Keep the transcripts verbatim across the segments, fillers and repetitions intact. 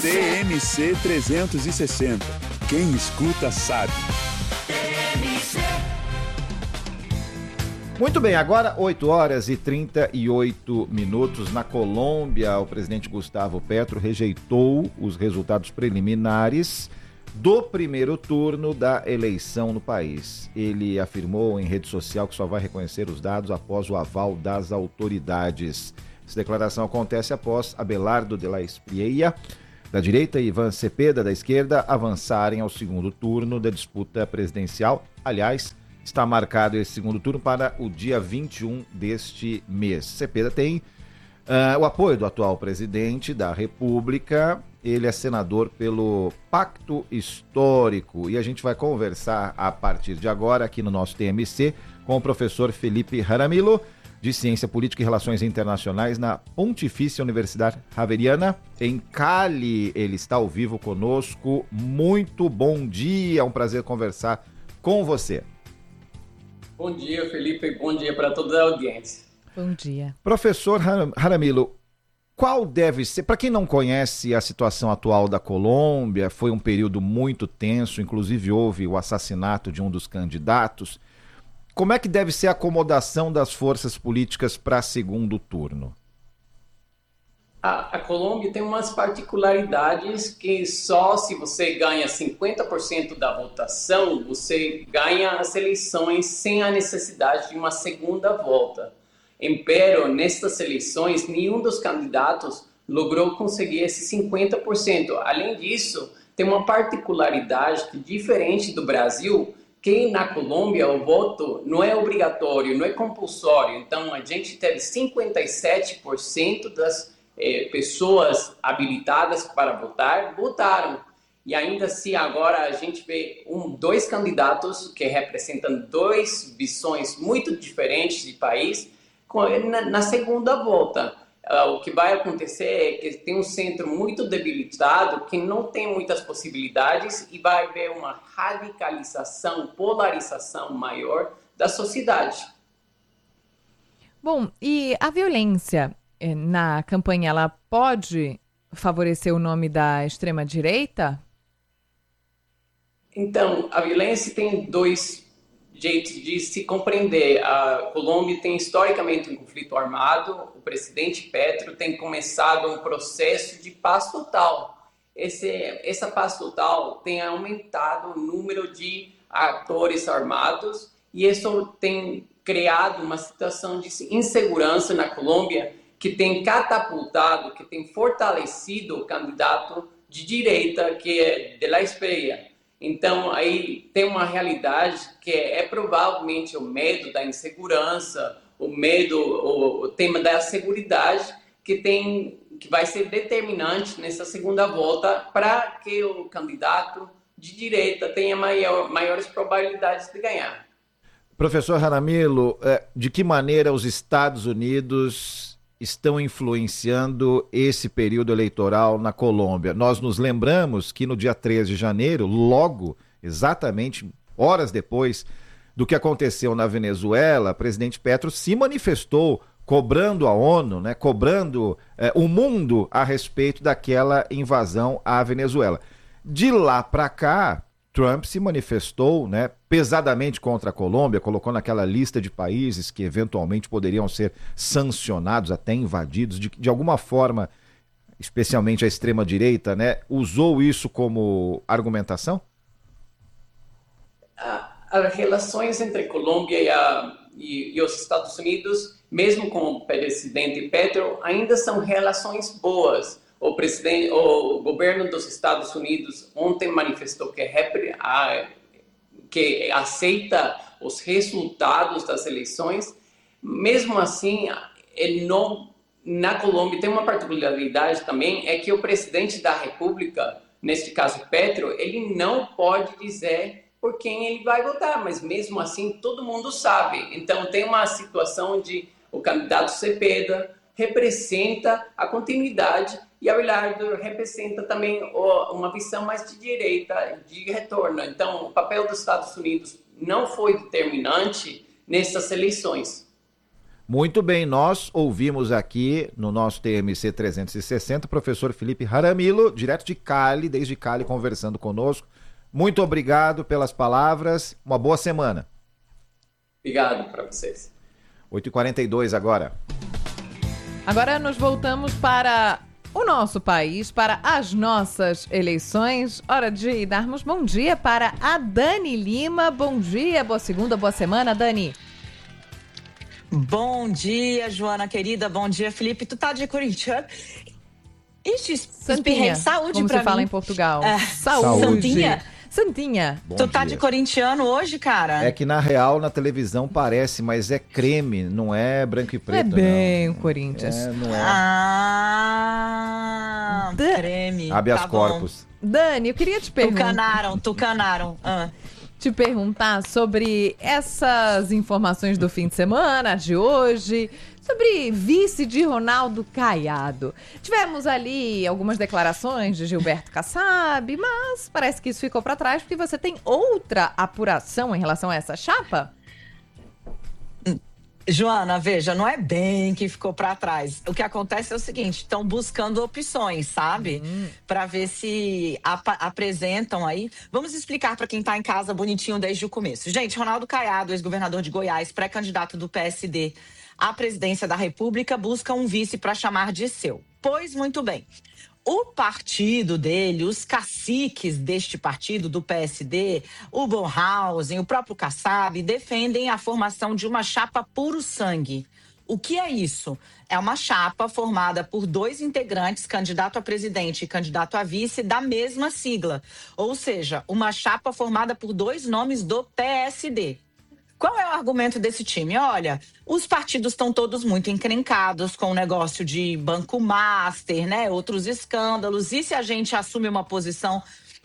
T M C trezentos e sessenta. Quem escuta sabe. Muito bem, agora oito horas e trinta e oito minutos. Na Colômbia, o presidente Gustavo Petro rejeitou os resultados preliminares do primeiro turno da eleição no país. Ele afirmou em rede social que só vai reconhecer os dados após o aval das autoridades. Essa declaração acontece após Abelardo de la Espriella, da direita, e Ivan Cepeda, da esquerda, avançarem ao segundo turno da disputa presidencial. Aliás, está marcado esse segundo turno para o dia vinte e um deste mês. Cepeda tem uh, o apoio do atual presidente da República. Ele é senador pelo Pacto Histórico. E a gente vai conversar a partir de agora aqui no nosso T M C com o professor Felipe Jaramillo, de Ciência Política e Relações Internacionais na Pontifícia Universidade Javeriana, em Cali. Ele está ao vivo conosco. Muito bom dia, é um prazer conversar com você. Bom dia, Felipe, bom dia para toda a audiência. Bom dia. Professor Jaramillo, qual deve ser, para quem não conhece a situação atual da Colômbia, foi um período muito tenso, inclusive houve o assassinato de um dos candidatos. Como é que deve ser a acomodação das forças políticas para segundo turno? A, a Colômbia tem umas particularidades que só se você ganha cinquenta por cento da votação, você ganha as eleições sem a necessidade de uma segunda volta. Empero, nestas eleições, nenhum dos candidatos logrou conseguir esse cinquenta por cento. Além disso, tem uma particularidade que, diferente do Brasil, que na Colômbia o voto não é obrigatório, não é compulsório. Então, a gente teve cinquenta e sete por cento das eh, pessoas habilitadas para votar, votaram. E ainda assim, agora a gente vê um, dois candidatos que representam duas visões muito diferentes de país na, na segunda volta. Uh, o que vai acontecer é que tem um centro muito debilitado, que não tem muitas possibilidades, e vai haver uma radicalização, polarização maior da sociedade. Bom, e a violência eh, na campanha, ela pode favorecer o nome da extrema-direita? Então, a violência tem dois jeitos de se compreender. A Colômbia tem historicamente um conflito armado. O presidente Petro tem começado um processo de paz total. Esse, essa paz total tem aumentado o número de atores armados e isso tem criado uma situação de insegurança na Colômbia que tem catapultado, que tem fortalecido o candidato de direita, que é de la Espriella. Então, aí tem uma realidade que é, é provavelmente o medo da insegurança, o medo, o, o tema da seguridade, que, tem, que vai ser determinante nessa segunda volta para que o candidato de direita tenha maior, maiores probabilidades de ganhar. Professor Jaramillo, de que maneira os Estados Unidos estão influenciando esse período eleitoral na Colômbia? Nós nos lembramos que no dia treze de janeiro, logo, exatamente horas depois do que aconteceu na Venezuela, o presidente Petro se manifestou cobrando a ONU, né, cobrando eh, o mundo a respeito daquela invasão à Venezuela. De lá para cá, Trump se manifestou, né, pesadamente contra a Colômbia, colocou naquela lista de países que eventualmente poderiam ser sancionados, até invadidos, de, de alguma forma, especialmente a extrema-direita, né, usou isso como argumentação? As relações entre a Colômbia e, a, e, e os Estados Unidos, mesmo com o presidente Petro, ainda são relações boas. O, presidente, o governo dos Estados Unidos ontem manifestou que, repre, a, que aceita os resultados das eleições. Mesmo assim, ele não, na Colômbia tem uma particularidade também, é que o presidente da República, neste caso Petro, ele não pode dizer por quem ele vai votar, mas mesmo assim todo mundo sabe. Então tem uma situação de o candidato Cepeda representa a continuidade e Abelardo representa também uma visão mais de direita, de retorno. Então, o papel dos Estados Unidos não foi determinante nessas eleições. Muito bem, nós ouvimos aqui no nosso T M C trezentos e sessenta o professor Felipe Jaramillo, direto de Cali, desde Cali, conversando conosco. Muito obrigado pelas palavras, uma boa semana. Obrigado para vocês. oito e quarenta e dois agora. Agora nos voltamos para o nosso país, para as nossas eleições. Hora de darmos bom dia para a Dani Lima. Bom dia, boa segunda, boa semana, Dani. Bom dia, Joana querida. Bom dia, Felipe. Tu tá de corintiano? Ixi, Santinha, saúde como pra se fala mim. em Portugal. É, saúde. Santinha? Santinha. Bom tu tá dia. de corintiano hoje, cara? É que na real, na televisão parece, mas é creme, não é branco e preto. É bem não. o Corinthians. É, não é. Ah, Da- creme. Habeas tá corpus. Dani, eu queria te perguntar. Tucanaram, tucanaram. Ah. te perguntar sobre essas informações do fim de semana, de hoje, sobre vice de Ronaldo Caiado. Tivemos ali algumas declarações de Gilberto Kassab, mas parece que isso ficou para trás porque você tem outra apuração em relação a essa chapa? Joana, veja, não é bem que ficou para trás. O que acontece é o seguinte, estão buscando opções, sabe? Uhum. Para ver se ap- apresentam aí. Vamos explicar para quem está em casa bonitinho desde o começo. Gente, Ronaldo Caiado, ex-governador de Goiás, pré-candidato do P S D à presidência da República, busca um vice para chamar de seu. Pois muito bem. O partido dele, os caciques deste partido, do P S D, o Bornhausen, o próprio Kassab, defendem a formação de uma chapa puro sangue. O que é isso? É uma chapa formada por dois integrantes, candidato a presidente e candidato a vice, da mesma sigla. Ou seja, uma chapa formada por dois nomes do P S D. Qual é o argumento desse time? Olha, os partidos estão todos muito encrencados com o negócio de Banco Master, né? Outros escândalos. E se a gente assume uma posição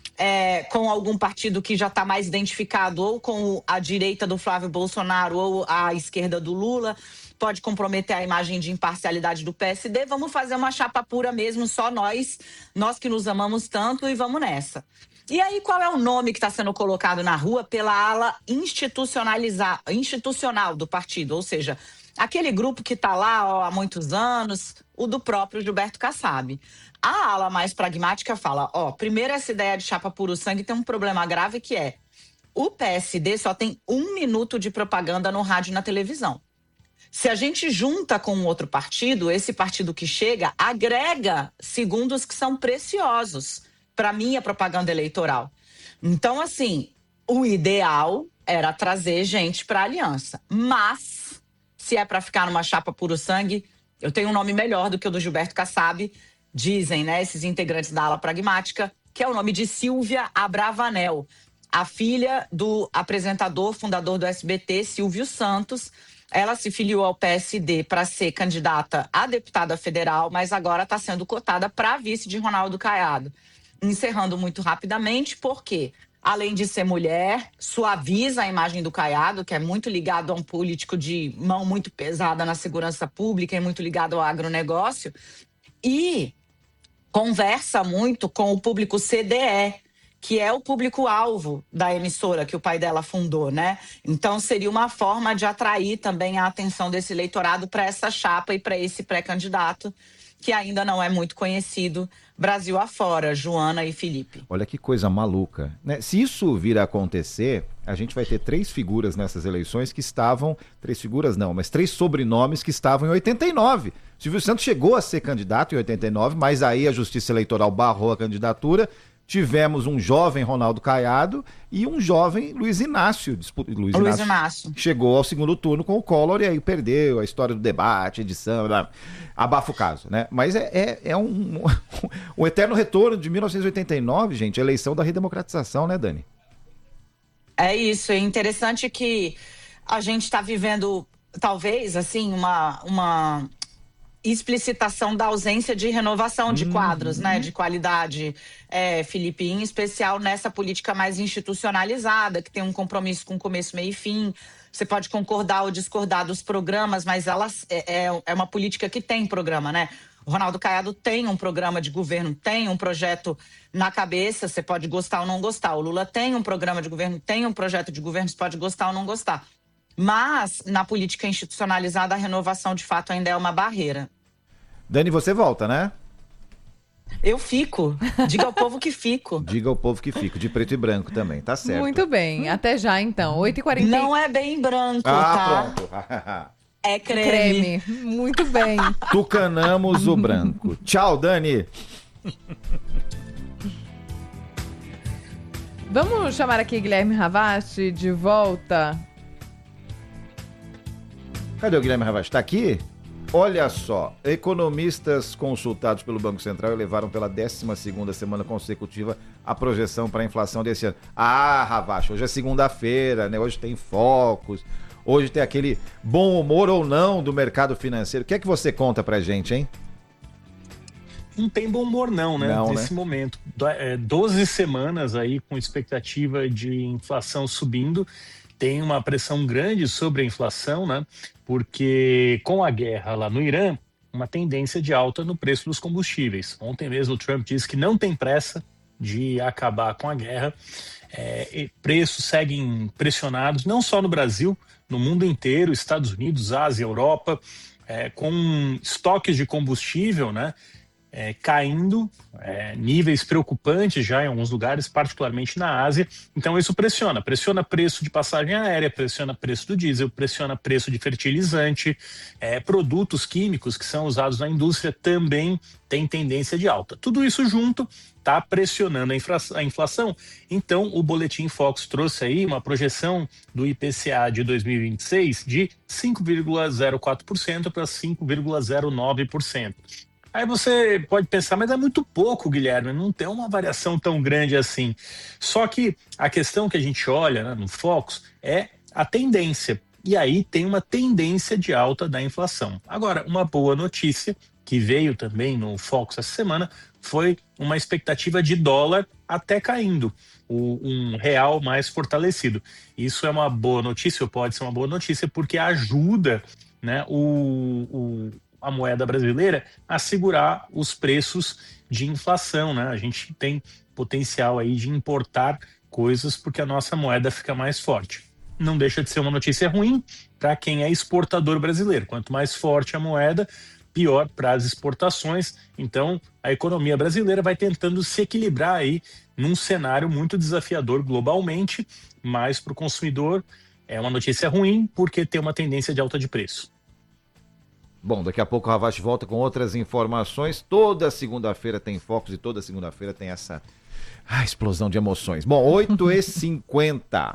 é, com algum partido que já está mais identificado ou com a direita do Flávio Bolsonaro ou a esquerda do Lula, pode comprometer a imagem de imparcialidade do P S D. Vamos fazer uma chapa pura mesmo, só nós, nós que nos amamos tanto, e vamos nessa. E aí, qual é o nome que está sendo colocado na rua pela ala institucionalizar, institucional do partido? Ou seja, aquele grupo que está lá ó, há muitos anos, o do próprio Gilberto Kassab. A ala mais pragmática fala, ó, primeiro essa ideia de chapa puro sangue tem um problema grave que é o P S D só tem um minuto de propaganda no rádio e na televisão. Se a gente junta com um outro partido, esse partido que chega agrega segundos que são preciosos para minha propaganda eleitoral. Então, assim, o ideal era trazer gente para a aliança. Mas, se é para ficar numa chapa puro sangue, eu tenho um nome melhor do que o do Gilberto Kassab, dizem, né, esses integrantes da ala pragmática, que é o nome de Silvia Abravanel, a filha do apresentador, fundador do S B T, Silvio Santos. Ela se filiou ao P S D para ser candidata a deputada federal, mas agora está sendo cotada para vice de Ronaldo Caiado. Encerrando muito rapidamente, porque, além de ser mulher, suaviza a imagem do Caiado, que é muito ligado a um político de mão muito pesada na segurança pública e muito ligado ao agronegócio, e conversa muito com o público C D E, que é o público-alvo da emissora que o pai dela fundou, né? Então, seria uma forma de atrair também a atenção desse eleitorado para essa chapa e para esse pré-candidato, que ainda não é muito conhecido Brasil afora, Joana e Felipe. Olha que coisa maluca, né? Se isso vir a acontecer, a gente vai ter três figuras nessas eleições que estavam, três figuras não, mas três sobrenomes que estavam em oitenta e nove. Silvio Santos chegou a ser candidato em oitenta e nove, mas aí a Justiça Eleitoral barrou a candidatura. Tivemos um jovem Ronaldo Caiado e um jovem Luiz Inácio. Luiz, Luiz Inácio, Inácio chegou ao segundo turno com o Collor e aí perdeu a história do debate, edição, blá, abafa o caso, né? Mas é, é, é um, um, um eterno retorno de mil novecentos e oitenta e nove, gente, a eleição da redemocratização, né, Dani? É isso, é interessante que a gente está vivendo, talvez, assim, uma... uma... explicitação da ausência de renovação de quadros, uhum. né, de qualidade, é, Felipe, em especial nessa política mais institucionalizada, que tem um compromisso com começo, meio e fim. Você pode concordar ou discordar dos programas, mas ela é, é uma política que tem programa, né? O Ronaldo Caiado tem um programa de governo, tem um projeto na cabeça, você pode gostar ou não gostar. O Lula tem um programa de governo, tem um projeto de governo, você pode gostar ou não gostar. Mas, na política institucionalizada, a renovação, de fato, ainda é uma barreira. Dani, você volta, né? Eu fico. Diga ao povo que fico. Diga ao povo que fico. De preto e branco também, tá certo. Muito bem. Até já, então. oito e quarenta. Não é bem branco, ah, tá? pronto. É creme. creme. Muito bem. Tucanamos o branco. Tchau, Dani. Vamos chamar aqui Guilherme Ravasti de volta. Cadê o Guilherme Ravasti? Tá aqui? Olha só, economistas consultados pelo Banco Central elevaram pela décima segunda semana consecutiva a projeção para a inflação desse ano. Ah, Ravasti, hoje é segunda-feira, né? Hoje tem focos, hoje tem aquele bom humor ou não do mercado financeiro. O que é que você conta pra gente, hein? Não tem bom humor não, né? Não, Nesse né? momento. doze semanas aí com expectativa de inflação subindo. Tem uma pressão grande sobre a inflação, né? Porque com a guerra lá no Irã, uma tendência de alta no preço dos combustíveis. Ontem mesmo o Trump disse que não tem pressa de acabar com a guerra. É, preços seguem pressionados, não só no Brasil, no mundo inteiro, Estados Unidos, Ásia, Europa, é, com estoques de combustível, né? É, caindo, é, níveis preocupantes já em alguns lugares, particularmente na Ásia. Então isso pressiona, pressiona preço de passagem aérea, pressiona preço do diesel, pressiona preço de fertilizante, é, produtos químicos que são usados na indústria também tem tendência de alta. Tudo isso junto está pressionando a, infla a inflação. Então o Boletim Focus trouxe aí uma projeção do I P C A de dois mil e vinte e seis de cinco vírgula zero quatro por cento para cinco vírgula zero nove por cento. Aí você pode pensar, mas é muito pouco, Guilherme, não tem uma variação tão grande assim. Só que a questão que a gente olha, né, no Focus é a tendência. E aí tem uma tendência de alta da inflação. Agora, uma boa notícia que veio também no Focus essa semana foi uma expectativa de dólar até caindo, o, um real mais fortalecido. Isso é uma boa notícia, ou pode ser uma boa notícia, porque ajuda, né, o... o a moeda brasileira a segurar os preços de inflação, né? A gente tem potencial aí de importar coisas porque a nossa moeda fica mais forte. Não deixa de ser uma notícia ruim para quem é exportador brasileiro. Quanto mais forte a moeda, pior para as exportações. Então, a economia brasileira vai tentando se equilibrar aí num cenário muito desafiador globalmente, mas para o consumidor é uma notícia ruim porque tem uma tendência de alta de preço. Bom, daqui a pouco o Ravasti volta com outras informações. Toda segunda-feira tem Focus e toda segunda-feira tem essa ah, explosão de emoções. Bom, oito e cinquenta.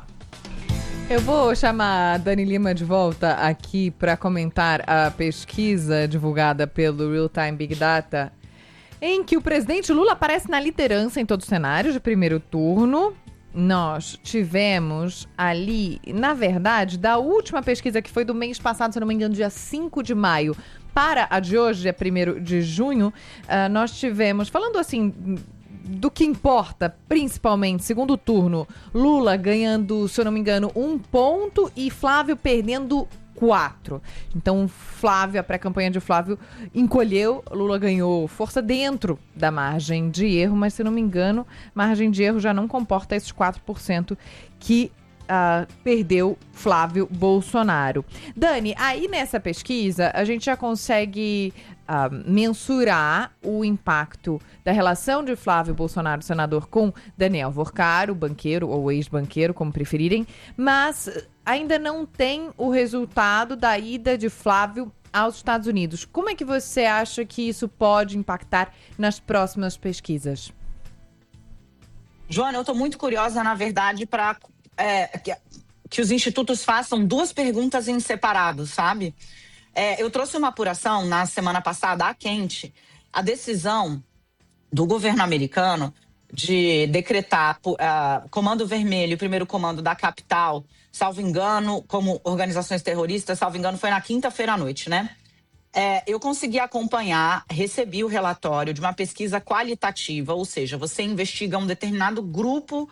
Eu vou chamar a Dani Lima de volta aqui para comentar a pesquisa divulgada pelo Real Time Big Data, em que o presidente Lula aparece na liderança em todo o cenário de primeiro turno. Nós tivemos ali, na verdade, da última pesquisa que foi do mês passado, se não me engano, dia cinco de maio, para a de hoje, dia primeiro de junho, uh, nós tivemos, falando assim, do que importa, principalmente, segundo turno, Lula ganhando, se eu não me engano, um ponto e Flávio perdendo quatro. Então, Flávio, a pré-campanha de Flávio encolheu, Lula ganhou força dentro da margem de erro, mas se não me engano, margem de erro já não comporta esses quatro por cento que uh, perdeu Flávio Bolsonaro. Dani, aí nessa pesquisa a gente já consegue uh, mensurar o impacto da relação de Flávio Bolsonaro, senador, com Daniel Worcaro, banqueiro ou ex-banqueiro, como preferirem, mas ainda não tem o resultado da ida de Flávio aos Estados Unidos. Como é que você acha que isso pode impactar nas próximas pesquisas? Joana, eu estou muito curiosa, na verdade, para é, que, que os institutos façam duas perguntas em separado, sabe? É, eu trouxe uma apuração na semana passada, à quente, a decisão do governo americano de decretar uh, Comando Vermelho, o primeiro comando da capital, salvo engano, como organizações terroristas, salvo engano, foi na quinta-feira à noite, né? É, eu consegui acompanhar, recebi o relatório de uma pesquisa qualitativa, ou seja, você investiga um determinado grupo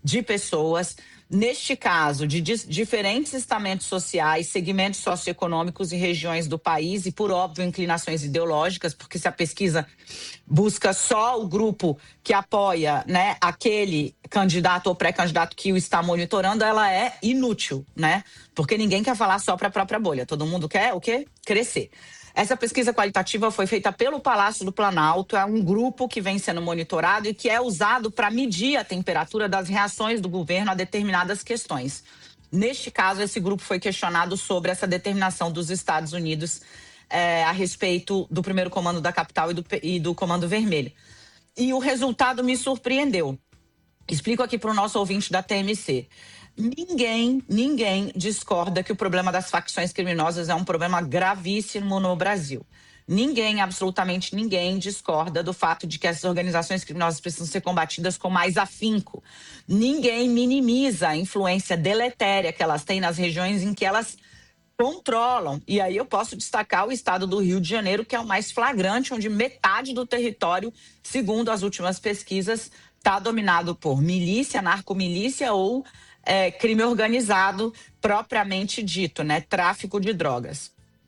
de pessoas, neste caso, de dis- diferentes estamentos sociais, segmentos socioeconômicos e regiões do país, e, por óbvio, inclinações ideológicas, porque se a pesquisa busca só o grupo que apoia, né, aquele candidato ou pré-candidato que o está monitorando, ela é inútil, né? Porque ninguém quer falar só para a própria bolha. Todo mundo quer o quê? Crescer. Essa pesquisa qualitativa foi feita pelo Palácio do Planalto, é um grupo que vem sendo monitorado e que é usado para medir a temperatura das reações do governo a determinadas questões. Neste caso, esse grupo foi questionado sobre essa determinação dos Estados Unidos é, a respeito do primeiro comando da capital e do, e do Comando Vermelho. E o resultado me surpreendeu. Explico aqui para o nosso ouvinte da T M C. Ninguém, ninguém discorda que o problema das facções criminosas é um problema gravíssimo no Brasil. Ninguém, absolutamente ninguém, discorda do fato de que essas organizações criminosas precisam ser combatidas com mais afinco. Ninguém minimiza a influência deletéria que elas têm nas regiões em que elas controlam. E aí eu posso destacar o estado do Rio de Janeiro, que é o mais flagrante, onde metade do território, segundo as últimas pesquisas, está dominado por milícia, narcomilícia ou É, crime organizado propriamente dito, né? Tráfico de drogas.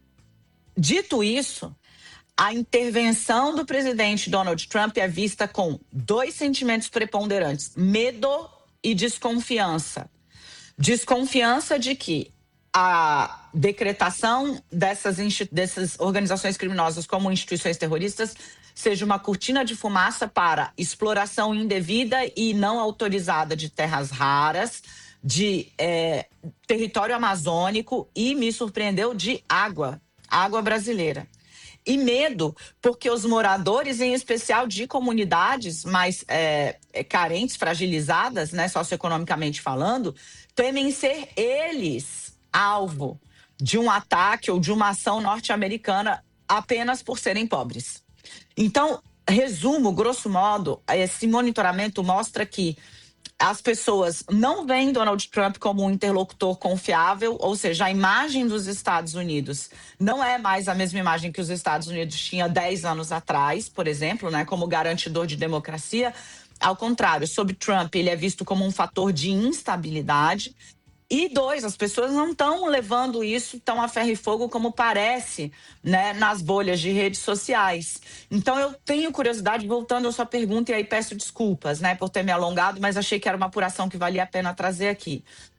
Dito isso, a intervenção do presidente Donald Trump é vista com dois sentimentos preponderantes: medo e desconfiança. Desconfiança de que a decretação dessas, dessas organizações criminosas como instituições terroristas seja uma cortina de fumaça para exploração indevida e não autorizada de terras raras, de é, território amazônico e, me surpreendeu, de água, água brasileira. E medo, porque os moradores, em especial de comunidades mais é, carentes, fragilizadas, né, socioeconomicamente falando, temem ser eles alvo de um ataque ou de uma ação norte-americana apenas por serem pobres. Então, resumo, grosso modo, esse monitoramento mostra que as pessoas não veem Donald Trump como um interlocutor confiável, ou seja, a imagem dos Estados Unidos não é mais a mesma imagem que os Estados Unidos tinha dez anos atrás, por exemplo, né, como garantidor de democracia. Ao contrário, sob Trump, ele é visto como um fator de instabilidade. E dois, as pessoas não estão levando isso tão a ferro e fogo como parece, né, nas bolhas de redes sociais. Então eu tenho curiosidade, voltando à sua pergunta, e aí peço desculpas, né, por ter me alongado, mas achei que era uma apuração que valia a pena trazer aqui.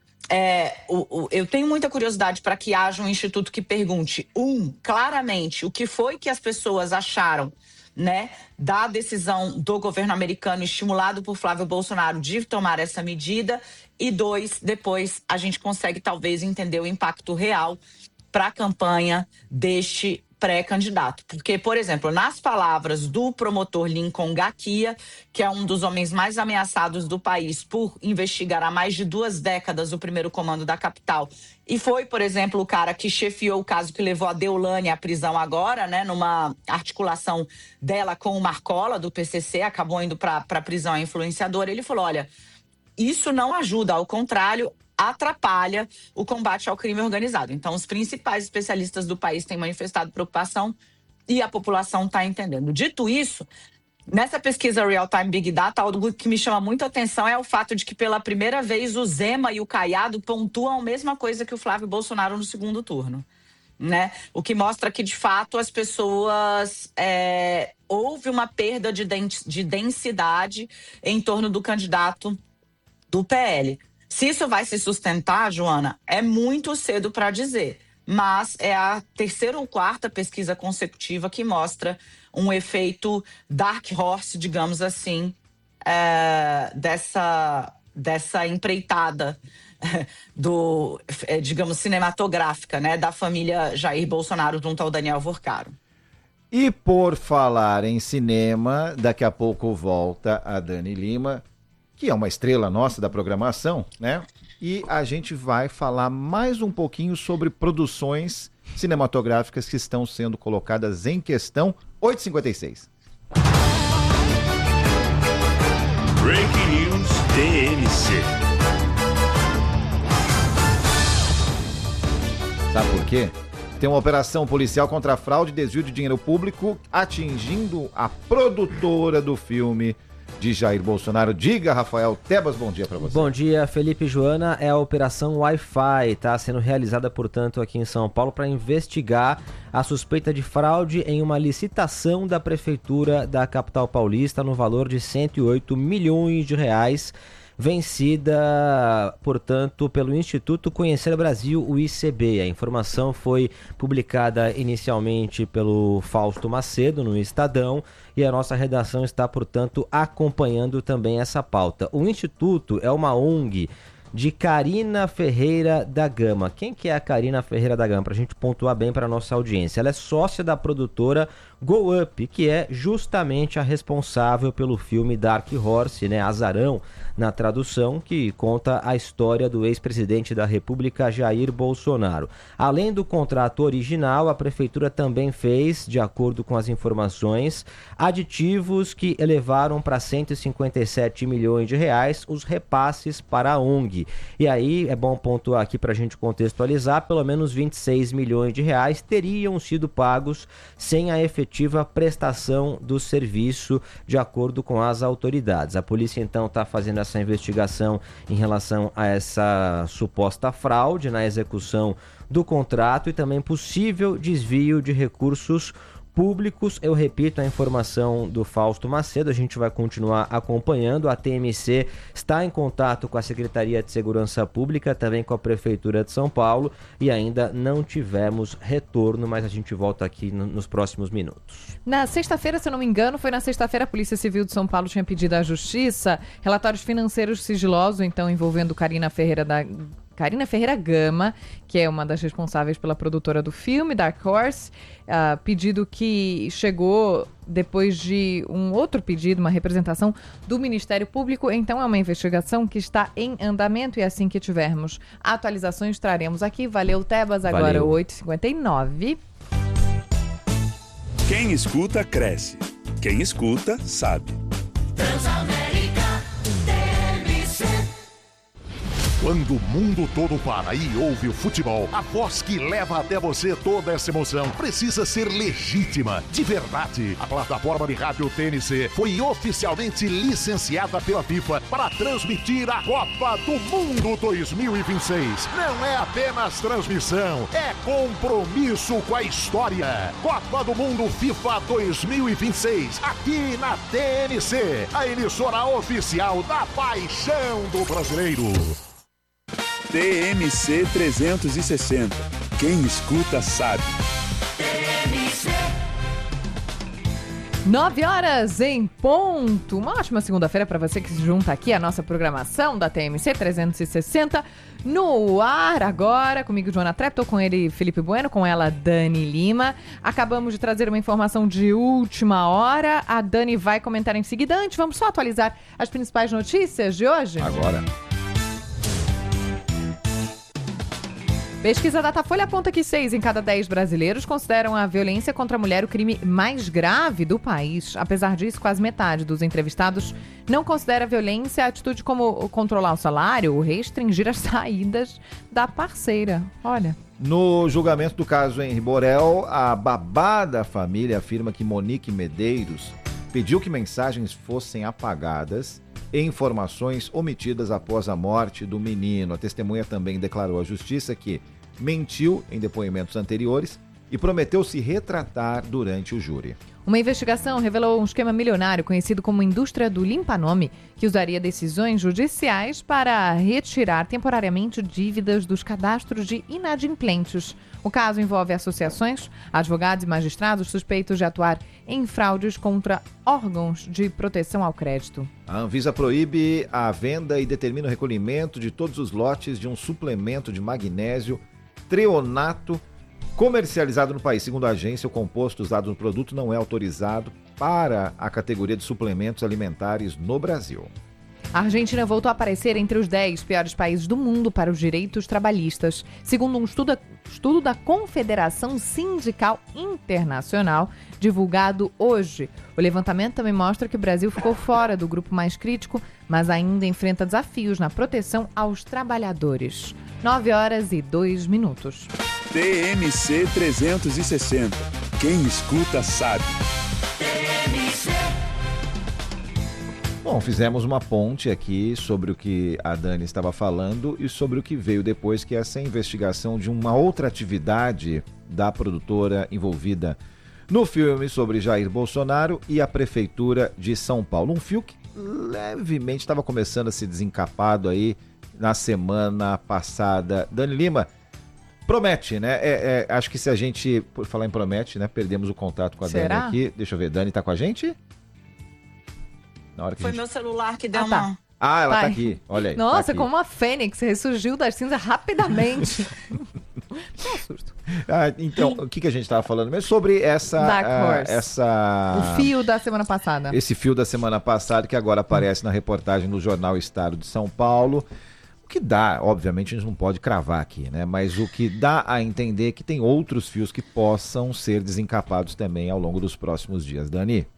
É, o, o, eu tenho muita curiosidade para que haja um instituto que pergunte, um, claramente, o que foi que as pessoas acharam, né, da decisão do governo americano estimulado por Flávio Bolsonaro de tomar essa medida, e dois, depois a gente consegue talvez entender o impacto real para a campanha deste pré-candidato. Porque, por exemplo, nas palavras do promotor Lincoln Gaquia, que é um dos homens mais ameaçados do país por investigar há mais de duas décadas o primeiro comando da capital, e foi, por exemplo, o cara que chefiou o caso que levou a Deolane à prisão agora, né, numa articulação dela com o Marcola, do P C C, acabou indo para a prisão a influenciadora. Ele falou, olha, isso não ajuda, ao contrário, atrapalha o combate ao crime organizado. Então, os principais especialistas do país têm manifestado preocupação e a população está entendendo. Dito isso, nessa pesquisa Real Time Big Data, algo que me chama muita atenção é o fato de que, pela primeira vez, o Zema e o Caiado pontuam a mesma coisa que o Flávio Bolsonaro no segundo turno, né? O que mostra que, de fato, as pessoas... É, houve uma perda de, de densidade em torno do candidato do P L. Se isso vai se sustentar, Joana, é muito cedo para dizer, mas é a terceira ou quarta pesquisa consecutiva que mostra um efeito dark horse, digamos assim, é, dessa, dessa empreitada do, é, digamos, cinematográfica, né, da família Jair Bolsonaro junto ao Daniel Vorcaro. E por falar em cinema, daqui a pouco volta a Dani Lima, que é uma estrela nossa da programação, né? E a gente vai falar mais um pouquinho sobre produções cinematográficas que estão sendo colocadas em questão. oito e cinquenta e seis. Breaking News T M C. Sabe por quê? Tem uma operação policial contra a fraude e desvio de dinheiro público atingindo a produtora do filme de Jair Bolsonaro. Diga, Rafael Tebas, bom dia para você. Bom dia, Felipe e Joana. É a Operação Wi-Fi, está sendo realizada, portanto, aqui em São Paulo para investigar a suspeita de fraude em uma licitação da Prefeitura da capital paulista no valor de cento e oito milhões de reais, vencida, portanto, pelo Instituto Conhecer Brasil, o I C B. A informação foi publicada inicialmente pelo Fausto Macedo no Estadão e a nossa redação está, portanto, acompanhando também essa pauta. O Instituto é uma O N G de Carina Ferreira da Gama. Quem que é a Carina Ferreira da Gama? Para a gente pontuar bem para a nossa audiência. Ela é sócia da produtora Go Up, que é justamente a responsável pelo filme Dark Horse, né, Azarão, na tradução, que conta a história do ex-presidente da República, Jair Bolsonaro. Além do contrato original, a prefeitura também fez, de acordo com as informações, aditivos que elevaram para cento e cinquenta e sete milhões de reais os repasses para a O N G. E aí, é bom pontuar aqui para a gente contextualizar, pelo menos vinte e seis milhões de reais teriam sido pagos sem a efetiva prestação do serviço, de acordo com as autoridades. A polícia, então, está fazendo essa investigação em relação a essa suposta fraude na execução do contrato e também possível desvio de recursos públicos. Eu repito a informação do Fausto Macedo, a gente vai continuar acompanhando. A T M C está em contato com a Secretaria de Segurança Pública, também com a Prefeitura de São Paulo, e ainda não tivemos retorno, mas a gente volta aqui no, nos próximos minutos. Na sexta-feira, se eu não me engano, foi na sexta-feira a Polícia Civil de São Paulo tinha pedido à Justiça relatórios financeiros sigilosos, então envolvendo Carina Ferreira da Carina Ferreira Gama, que é uma das responsáveis pela produtora do filme Dark Horse, uh, pedido que chegou depois de um outro pedido, uma representação do Ministério Público. Então é uma investigação que está em andamento e assim que tivermos atualizações traremos aqui. Valeu, Tebas, agora Valeu. oito e cinquenta e nove. Quem escuta, cresce. Quem escuta, sabe. Quando o mundo todo para e ouve o futebol, a voz que leva até você toda essa emoção precisa ser legítima, de verdade. A plataforma de rádio T N C foi oficialmente licenciada pela FIFA para transmitir a Copa do Mundo dois mil e vinte e seis. Não é apenas transmissão, é compromisso com a história. Copa do Mundo FIFA dois mil e vinte e seis, aqui na T N C, a emissora oficial da paixão do brasileiro. T M C trezentos e sessenta. Quem escuta, sabe. Nove horas em ponto. Uma ótima segunda-feira para você que se junta aqui à nossa programação da T M C trezentos e sessenta. No ar agora, comigo Joana Trepp, tô com ele Felipe Bueno, com ela Dani Lima. Acabamos de trazer uma informação de última hora. A Dani vai comentar em seguida. Antes, vamos só atualizar as principais notícias de hoje? Agora. Pesquisa Datafolha aponta que seis em cada dez brasileiros consideram a violência contra a mulher o crime mais grave do país. Apesar disso, quase metade dos entrevistados não considera a violência a atitude como controlar o salário ou restringir as saídas da parceira. Olha. No julgamento do caso Henri Borel, a babá da família afirma que Monique Medeiros pediu que mensagens fossem apagadas e informações omitidas após a morte do menino. A testemunha também declarou à justiça que mentiu em depoimentos anteriores e prometeu se retratar durante o júri. Uma investigação revelou um esquema milionário conhecido como indústria do limpa-nome, que usaria decisões judiciais para retirar temporariamente dívidas dos cadastros de inadimplentes. O caso envolve associações, advogados e magistrados suspeitos de atuar em fraudes contra órgãos de proteção ao crédito. A Anvisa proíbe a venda e determina o recolhimento de todos os lotes de um suplemento de magnésio treonato comercializado no país. Segundo a agência, o composto usado no produto não é autorizado para a categoria de suplementos alimentares no Brasil. A Argentina voltou a aparecer entre os dez piores países do mundo para os direitos trabalhistas, segundo um estudo, estudo da Confederação Sindical Internacional, divulgado hoje. O levantamento também mostra que o Brasil ficou fora do grupo mais crítico, mas ainda enfrenta desafios na proteção aos trabalhadores. nove horas e dois minutos. T M C trezentos e sessenta. Quem escuta, sabe. Bom, fizemos uma ponte aqui sobre o que a Dani estava falando e sobre o que veio depois, que é essa investigação de uma outra atividade da produtora envolvida no filme sobre Jair Bolsonaro e a Prefeitura de São Paulo. Um fio que levemente estava começando a ser desencapado aí na semana passada. Dani Lima, promete, né? É, é, acho que se a gente, por falar em promete, né? Perdemos o contato com a Será? Dani aqui. Deixa eu ver, Dani tá com a gente? Na hora que Foi a gente... meu celular que deu Ah, tá. uma... Ah, ela Vai. tá aqui, olha aí. Nossa, tá aqui. como uma fênix, ressurgiu das cinzas rapidamente. Que um susto. Ah, então, o que, que a gente estava falando mesmo? Sobre essa... Dark ah, Horse. essa... O fio da semana passada. Esse fio da semana passada, que agora aparece na reportagem do Jornal Estado de São Paulo. O que dá, obviamente a gente não pode cravar aqui, né? Mas o que dá a entender é que tem outros fios que possam ser desencapados também ao longo dos próximos dias. Dani?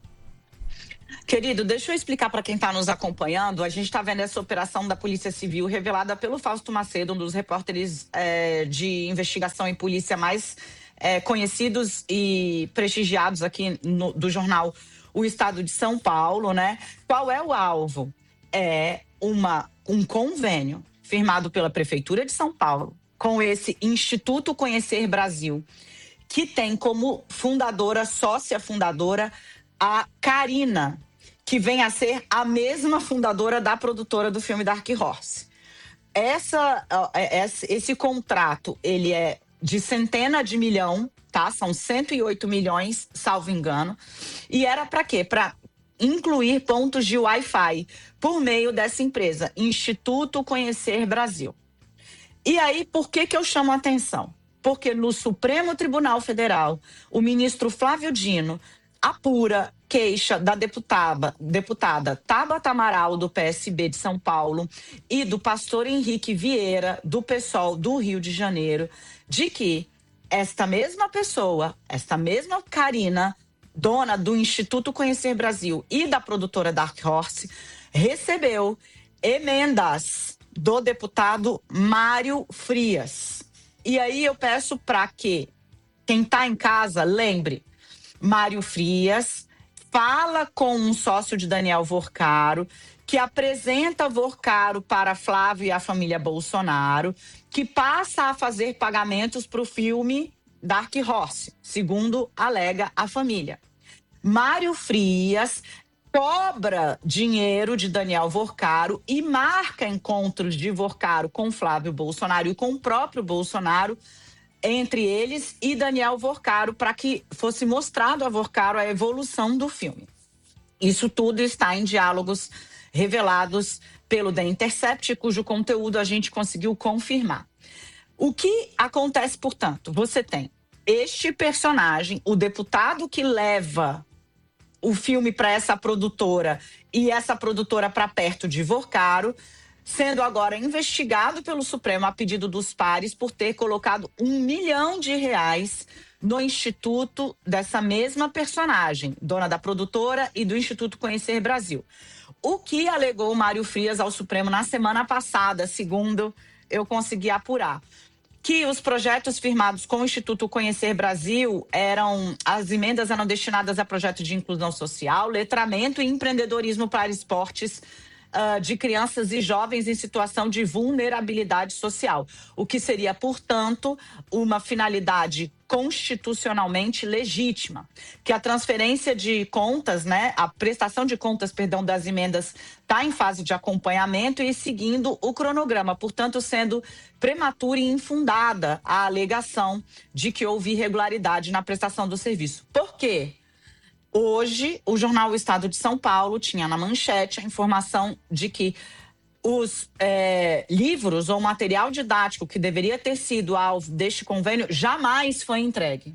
Querido, deixa eu explicar para quem está nos acompanhando. A gente está vendo essa operação da Polícia Civil revelada pelo Fausto Macedo, um dos repórteres é, de investigação e polícia mais é, conhecidos e prestigiados aqui no, do jornal O Estado de São Paulo, né? Qual é o alvo? É uma, um convênio firmado pela Prefeitura de São Paulo com esse Instituto Conhecer Brasil, que tem como fundadora, sócia fundadora, a Karina, que vem a ser a mesma fundadora da produtora do filme Dark Horse. Essa, esse contrato, ele é de centena de milhão, tá? São cento e oito milhões, salvo engano. E era para quê? Para incluir pontos de Wi-Fi por meio dessa empresa, Instituto Conhecer Brasil. E aí, por que que eu chamo a atenção? Porque no Supremo Tribunal Federal, o ministro Flávio Dino apura queixa da deputada, deputada Tabata Amaral, do P S B de São Paulo, e do pastor Henrique Vieira, do PSOL do Rio de Janeiro, de que esta mesma pessoa, esta mesma Karina, dona do Instituto Conhecer Brasil e da produtora Dark Horse, recebeu emendas do deputado Mário Frias. E aí eu peço para que quem está em casa lembre, Mário Frias fala com um sócio de Daniel Vorcaro, que apresenta Vorcaro para Flávio e a família Bolsonaro, que passa a fazer pagamentos para o filme Dark Horse, segundo alega a família. Mário Frias cobra dinheiro de Daniel Vorcaro e marca encontros de Vorcaro com Flávio Bolsonaro e com o próprio Bolsonaro, entre eles e Daniel Vorcaro, para que fosse mostrado a Vorcaro a evolução do filme. Isso tudo está em diálogos revelados pelo The Intercept, cujo conteúdo a gente conseguiu confirmar. O que acontece, portanto? Você tem este personagem, o deputado que leva o filme para essa produtora e essa produtora para perto de Vorcaro, sendo agora investigado pelo Supremo a pedido dos pares por ter colocado um milhão de reais no instituto dessa mesma personagem, dona da produtora e do Instituto Conhecer Brasil. O que alegou Mário Frias ao Supremo na semana passada, segundo eu consegui apurar, que os projetos firmados com o Instituto Conhecer Brasil eram, as emendas eram destinadas a projetos de inclusão social, letramento e empreendedorismo para esportes Uh, de crianças e jovens em situação de vulnerabilidade social, o que seria, portanto, uma finalidade constitucionalmente legítima, que a transferência de contas, né, a prestação de contas, perdão, das emendas está em fase de acompanhamento e seguindo o cronograma, portanto, sendo prematura e infundada a alegação de que houve irregularidade na prestação do serviço. Por quê? Hoje, o jornal O Estado de São Paulo tinha na manchete a informação de que os é, livros ou material didático que deveria ter sido alvo deste convênio jamais foi entregue.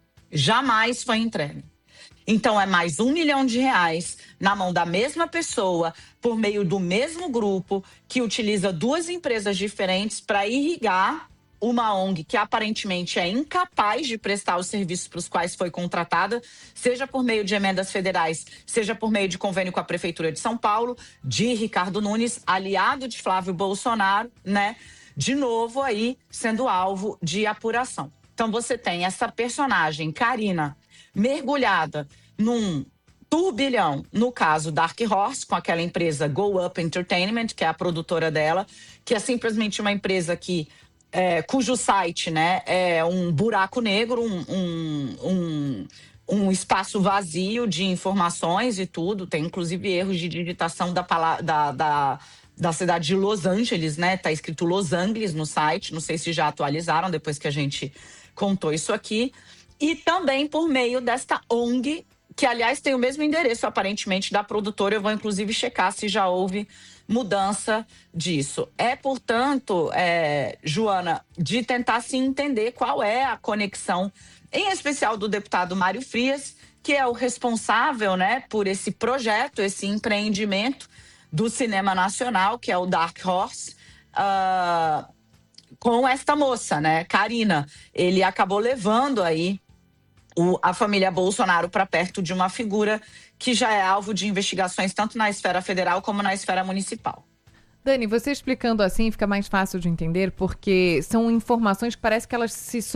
Jamais foi entregue. Então, é mais um milhão de reais na mão da mesma pessoa, por meio do mesmo grupo, que utiliza duas empresas diferentes para irrigar uma O N G que aparentemente é incapaz de prestar os serviços para os quais foi contratada, seja por meio de emendas federais, seja por meio de convênio com a Prefeitura de São Paulo, de Ricardo Nunes, aliado de Flávio Bolsonaro, né? De novo aí sendo alvo de apuração. Então você tem essa personagem, Karina, mergulhada num turbilhão no caso Dark Horse, com aquela empresa Go Up Entertainment, que é a produtora dela, que é simplesmente uma empresa que, é, cujo site, né, é um buraco negro, um, um, um, um espaço vazio de informações e tudo. Tem inclusive erros de digitação da, da, da, da cidade de Los Angeles, né? Tá escrito Los Angeles no site, não sei se já atualizaram depois que a gente contou isso aqui. E também por meio desta O N G, que, aliás, tem o mesmo endereço, aparentemente, da produtora. Eu vou, inclusive, checar se já houve mudança disso. É, portanto, é, Joana, de tentar, sim, entender qual é a conexão, em especial do deputado Mário Frias, que é o responsável, né, por esse projeto, esse empreendimento do cinema nacional, que é o Dark Horse, uh, com esta moça, né, Karina. Ele acabou levando aí O, a família Bolsonaro para perto de uma figura que já é alvo de investigações tanto na esfera federal como na esfera municipal. Dani, você explicando assim fica mais fácil de entender, porque são informações que parece que elas se